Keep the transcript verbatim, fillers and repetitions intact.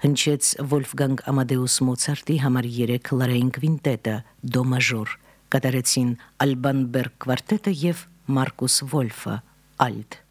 հնչեց Վոլֆգանգ Ամադեուս Մոցարտի համար երեք լարային կվինտետը դո մաժոր, կատարեցին Ալբան Բերգ կվարտետը եւ Մարկուս Վոլֆը ալտ։